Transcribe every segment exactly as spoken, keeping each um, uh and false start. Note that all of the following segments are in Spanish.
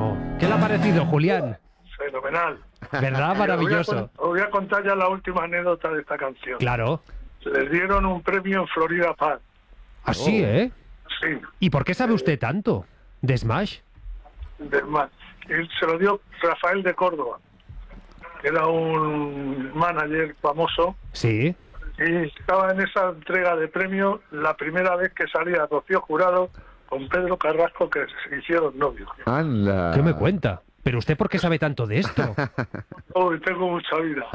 Bueno, ¿qué le ha parecido, Julián? Fenomenal. ¿Verdad? Maravilloso. Os voy a contar ya la última anécdota de esta canción. Claro. Les dieron un premio en Florida Park. Así, Oh. ¿eh? Sí. ¿Y por qué sabe usted tanto de Smash? De más. Y se lo dio Rafael de Córdoba, que era un manager famoso. Sí. Y estaba en esa entrega de premios la primera vez que salía Rocío Jurado con Pedro Carrasco, que se hicieron novios. ¡Anda! ¿Qué me cuenta? ¿Pero usted por qué sabe tanto de esto? Uy, tengo mucha vida.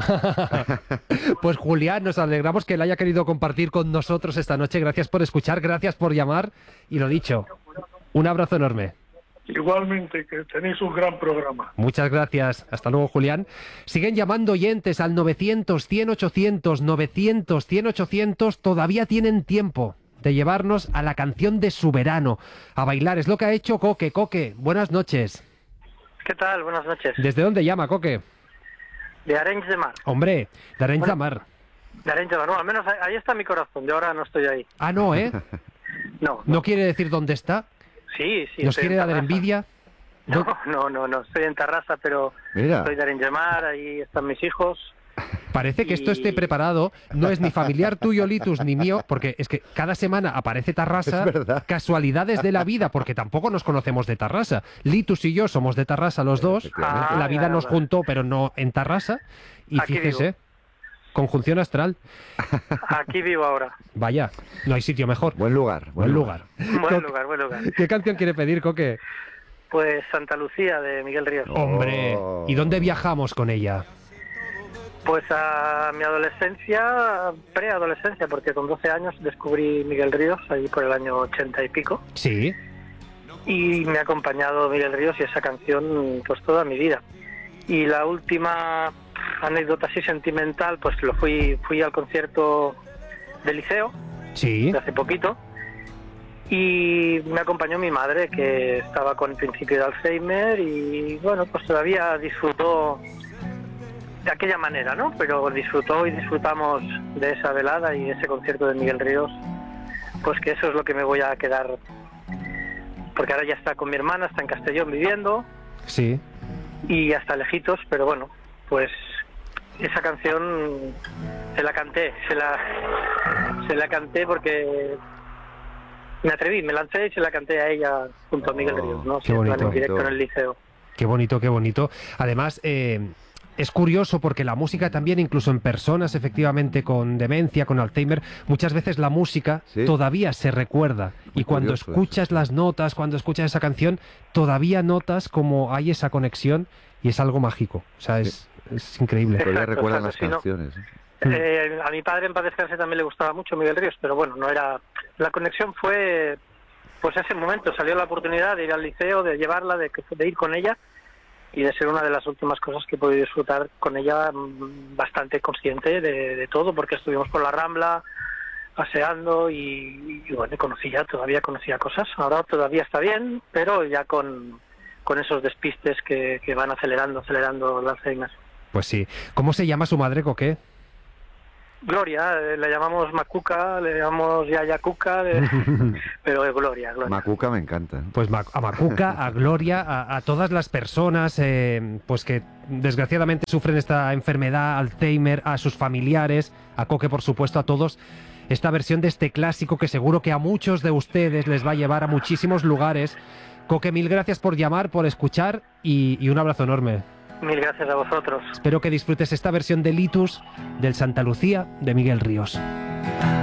Pues Julián, nos alegramos que él haya querido compartir con nosotros esta noche. Gracias por escuchar, gracias por llamar. Y lo dicho, un abrazo enorme. Igualmente, que tenéis un gran programa. Muchas gracias. Hasta luego, Julián. Siguen llamando oyentes al novecientos, cien, ochocientos, novecientos, cien, ochocientos. Todavía tienen tiempo de llevarnos a la canción de su verano. A bailar. Es lo que ha hecho Coque. Coque, buenas noches. ¿Qué tal? Buenas noches. ¿Desde dónde llama, Coque? De Arenys de Mar. Hombre, de Arenys de Mar. De Arenys de Mar. No, al menos ahí está mi corazón. Yo ahora no estoy ahí. Ah, no, ¿eh? No. ¿No quiere decir dónde está? Sí, sí. ¿Nos estoy quiere en dar Tarrasa. envidia? No, no, no, no. Estoy en Tarrasa, pero Mira. estoy de Arenys de Mar. Ahí están mis hijos. Parece que esto Y- esté preparado, no es ni familiar tuyo, Litus, ni mío, porque es que cada semana aparece Tarrasa, Es verdad. casualidades de la vida, porque tampoco nos conocemos de Tarrasa. Litus y yo somos de Tarrasa los dos, Efectivamente. Ah, la vida claro, nos claro. juntó, pero no en Tarrasa, y Aquí fíjese, vivo. conjunción astral, Aquí vivo ahora. vaya, no hay sitio mejor. Buen lugar. Buen lugar. Buen lugar, buen lugar. ¿Qué canción quiere pedir, Coque? Pues Santa Lucía, de Miguel Ríos. Hombre, Oh. ¿y dónde viajamos con ella? Pues a mi adolescencia, preadolescencia, porque con doce años descubrí Miguel Ríos, ahí por el año ochenta y pico. Sí, Y me ha acompañado Miguel Ríos y esa canción pues toda mi vida. Y la última anécdota así sentimental, pues lo fui fui al concierto del Liceo sí, de hace poquito y me acompañó mi madre, que estaba con el principio de Alzheimer, y bueno, pues todavía disfrutó de aquella manera, ¿no? Pero disfrutó y disfrutamos de esa velada y de ese concierto de Miguel Ríos, pues que eso es lo que me voy a quedar, porque ahora ya está con mi hermana, está en Castellón viviendo sí. y hasta lejitos, pero bueno, pues esa canción se la canté, se la se la canté porque me atreví, me lancé y se la canté a ella junto a Miguel Oh, Ríos, ¿no? qué Sí, en plan, bonito. en directo en el liceo. Qué bonito, qué bonito. Además, eh, es curioso porque la música también, incluso en personas efectivamente con demencia, con Alzheimer, muchas veces la música Sí. todavía se recuerda. Muy Y cuando curioso escuchas eso. las notas, cuando escuchas esa canción, todavía notas como hay esa conexión y es algo mágico. O sea, es, es increíble. Todavía Exacto, recuerdan exacto, las sí, ¿no? canciones. ¿eh? Eh, a mi padre en paz descanse también le gustaba mucho Miguel Ríos, pero bueno, no era... La conexión fue, pues ese momento, salió la oportunidad de ir al liceo, de llevarla, de, de ir con ella, y de ser una de las últimas cosas que he podido disfrutar con ella, mm, bastante consciente de, de todo, porque estuvimos por la Rambla, paseando, y, y bueno, conocía, todavía conocía cosas. Ahora todavía está bien, pero ya con, con esos despistes que, que van acelerando, acelerando el Alzheimer. Pues sí. ¿Cómo se llama su madre, Coque? Gloria, eh, le llamamos Macuca, le llamamos Yaya Cuca, le- pero es Gloria, Gloria. Macuca me encanta. ¿eh? Pues Ma- a Macuca, a Gloria, a, a todas las personas eh, pues que desgraciadamente sufren esta enfermedad, Alzheimer, a sus familiares, a Coque, por supuesto, a todos. Esta versión de este clásico que seguro que a muchos de ustedes les va a llevar a muchísimos lugares. Coque, mil gracias por llamar, por escuchar y, y un abrazo enorme. Mil gracias a vosotros. Espero que disfrutes esta versión de Litus del Santa Lucía de Miguel Ríos.